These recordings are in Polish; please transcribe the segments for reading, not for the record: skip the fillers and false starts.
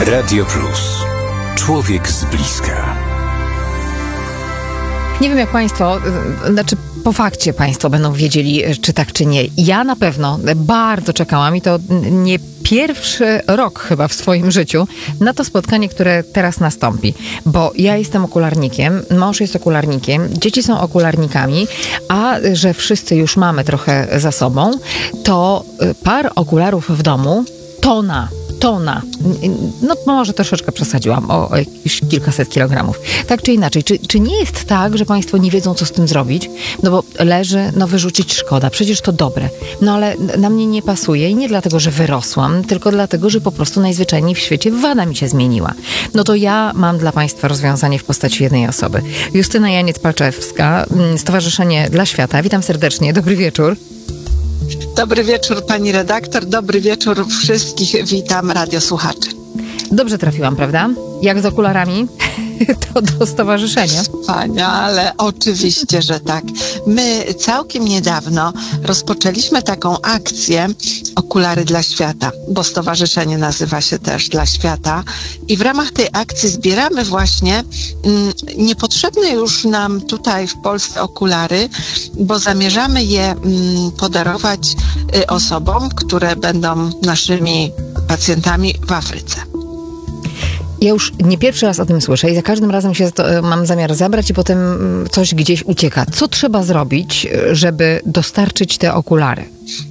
Radio Plus. Człowiek z bliska. Nie wiem jak Państwo, po fakcie Państwo będą wiedzieli, czy tak, czy nie. Ja na pewno bardzo czekałam i to nie pierwszy rok chyba w swoim życiu na to spotkanie, które teraz nastąpi. Bo ja jestem okularnikiem, mąż jest okularnikiem, dzieci są okularnikami, a że wszyscy już mamy trochę za sobą, to par okularów w domu, tona. No może troszeczkę przesadziłam o jakieś kilkaset kilogramów. Tak czy inaczej, czy nie jest tak, że Państwo nie wiedzą, co z tym zrobić? No bo leży, wyrzucić szkoda, przecież to dobre. No ale na mnie nie pasuje i nie dlatego, że wyrosłam, tylko dlatego, że po prostu najzwyczajniej w świecie wada mi się zmieniła. No to ja mam dla Państwa rozwiązanie w postaci jednej osoby. Justyna Janiec-Palczewska, Stowarzyszenie dla Świata. Witam serdecznie, dobry wieczór. Dobry wieczór pani redaktor, dobry wieczór wszystkich, witam radiosłuchaczy. Dobrze trafiłam, prawda? Jak z okularami, to do stowarzyszenia. Wspaniale, oczywiście, że tak. My całkiem niedawno rozpoczęliśmy taką akcję Okulary dla Świata, bo stowarzyszenie nazywa się też Dla Świata i w ramach tej akcji zbieramy właśnie niepotrzebne już nam tutaj w Polsce okulary, bo zamierzamy je podarować osobom, które będą naszymi pacjentami w Afryce. Ja już nie pierwszy raz o tym słyszę i za każdym razem się mam zamiar zabrać i potem coś gdzieś ucieka. Co trzeba zrobić, żeby dostarczyć te okulary?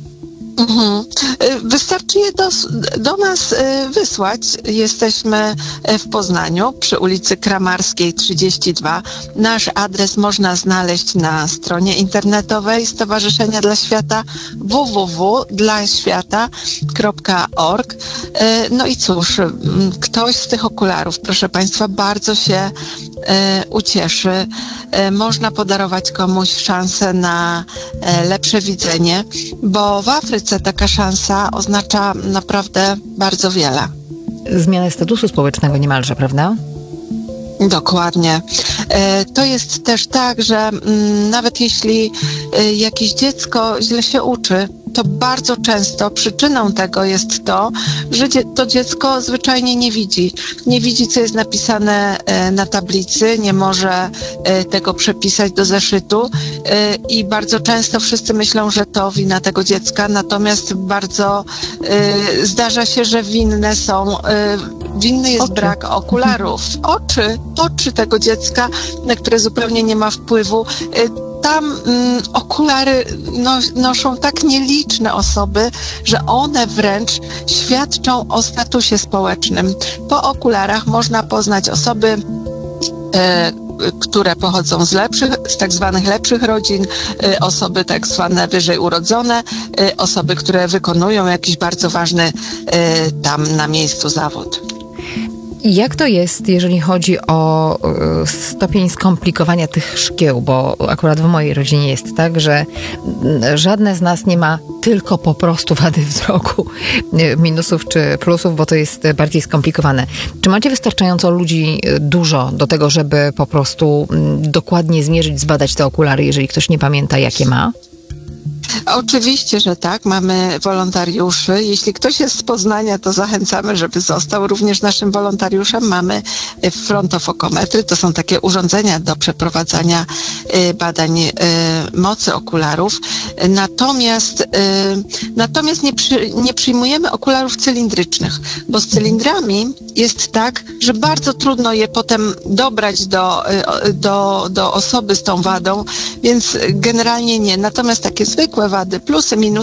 Wystarczy je do nas wysłać. Jesteśmy w Poznaniu przy ulicy Kramarskiej 32. Nasz adres można znaleźć na stronie internetowej Stowarzyszenia dla Świata www.dlaświata.org. No i cóż, ktoś z tych okularów, proszę Państwa, bardzo się ucieszy. Można podarować komuś szansę na lepsze widzenie, bo w Afryce taka szansa oznacza naprawdę bardzo wiele. Zmianę statusu społecznego niemalże, prawda? Dokładnie. To jest też tak, że nawet jeśli jakieś dziecko źle się uczy, to bardzo często przyczyną tego jest to, że to dziecko zwyczajnie nie widzi. Nie widzi, co jest napisane na tablicy, nie może tego przepisać do zeszytu i bardzo często wszyscy myślą, że to wina tego dziecka, natomiast bardzo zdarza się, że winny jest oczy. Brak okularów. Oczy tego dziecka, na które zupełnie nie ma wpływu. Tam okulary noszą tak nieliczne osoby, że one wręcz świadczą o statusie społecznym. Po okularach można poznać osoby, które pochodzą z tak zwanych lepszych rodzin, osoby tak zwane wyżej urodzone, osoby, które wykonują jakiś bardzo ważny tam na miejscu zawód. Jak to jest, jeżeli chodzi o stopień skomplikowania tych szkieł? Bo akurat w mojej rodzinie jest tak, że żadne z nas nie ma tylko po prostu wady wzroku, minusów czy plusów, bo to jest bardziej skomplikowane. Czy macie wystarczająco ludzi dużo do tego, żeby po prostu dokładnie zmierzyć, zbadać te okulary, jeżeli ktoś nie pamięta, jakie ma? Oczywiście, że tak. Mamy wolontariuszy. Jeśli ktoś jest z Poznania, to zachęcamy, żeby został również naszym wolontariuszem. Mamy frontofokometry. To są takie urządzenia do przeprowadzania badań mocy okularów. Natomiast nie przyjmujemy okularów cylindrycznych, bo z cylindrami jest tak, że bardzo trudno je potem dobrać do osoby z tą wadą, więc generalnie nie. Natomiast takie zwykłe wady, plusy, minusy,